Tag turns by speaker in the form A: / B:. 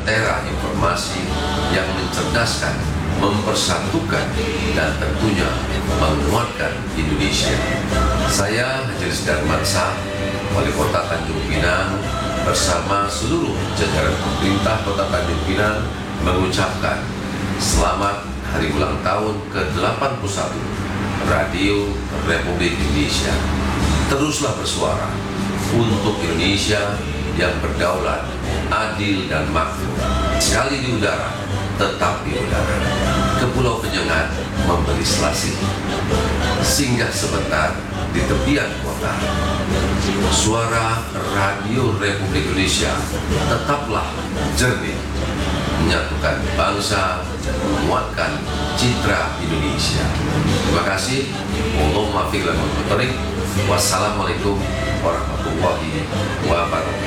A: lentera informasi yang mencerdaskan, mempersatukan, dan tentunya menguatkan Indonesia. Saya Haji Rizky Darmansyah, Wali Kota Tanjung Pinang, bersama seluruh jajaran pemerintah Kota Tanjung Pinang mengucapkan selamat hari ulang tahun ke-81 Radio Republik Indonesia. Teruslah bersuara untuk Indonesia yang berdaulat, adil dan makmur. Sekali di udara, tetap di udara. Ke pulau penyengat memberi selasih. Singgah sebentar di tepian kota. Suara Radio Republik Indonesia tetaplah jernih, menyatukan bangsa, menguatkan citra Indonesia. Terima kasih. Wassalamualaikum warahmatullahi wabarakatuh.